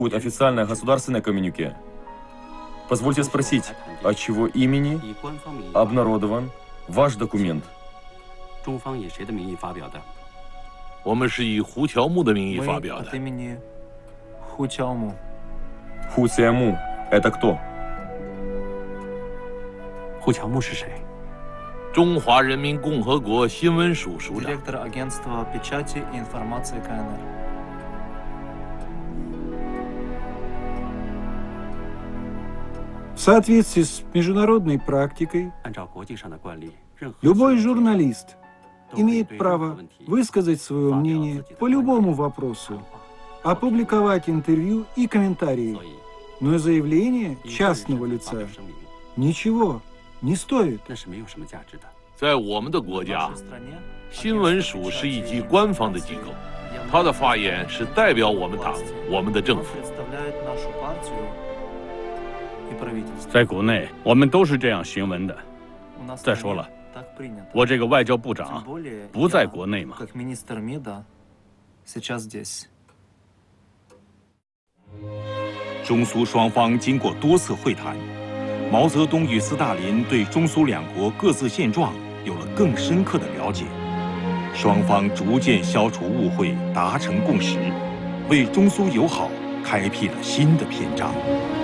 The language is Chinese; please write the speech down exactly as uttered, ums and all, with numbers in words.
будет официальное государственное коммюнике. Позвольте спросить, от чего имени обнародован ваш документ? 中方以谁的名义发表的？ 我们是以胡乔木的名义发 Мы 表 от 的。 имени Ху Чаому. Ху Цзяму – это кто? 胡乔木是谁？ 中华人民共和国新闻署署长。 Директор агентства печати и информации КНР. В соответствии с международной практикой, 按照国际上的惯例，任何 любой журналист 都可以 имеет 对任何 право 问题 высказать свое 发表 мнение 自己的 по 观 любому 点 вопросу, 谈话 опубликовать интервью и комментарии, 所以 но заявление 以个人身 частного 份发表 лица 声明， ничего не стоит. 那是没有什么价值的。 在我们的国 В 家 нашей，стране 新闻署是一级官方的机构，他的发言是代表我们党、我们的政 Он 府。 представляет нашу партию и правительство. 在国内，我们都是这样行文的。 У нас в 再说 стране 了， так принято. 我这个外交部 Тем 长 более 不在 я, 国内嘛。 как министр МИДа, сейчас здесь. 中苏双方经过多次会谈，毛泽东与斯大林对中苏两国各自现状有了更深刻的了解，双方逐渐消除误会，达成共识，为中苏友好开辟了新的篇章。